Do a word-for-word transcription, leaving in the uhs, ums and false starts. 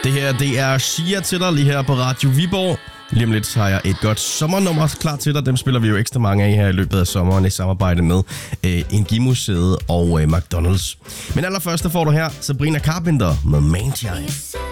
Det her, det er Sia til dig lige her på Radio Viborg. Lige om lidt har jeg et godt sommernummer klar til dig. Dem spiller vi jo ekstra mange af her i løbet af sommeren i samarbejde med øh, Engi-museet og øh, McDonald's. Men allerførst får du her Sabrina Carpenter med Manchild.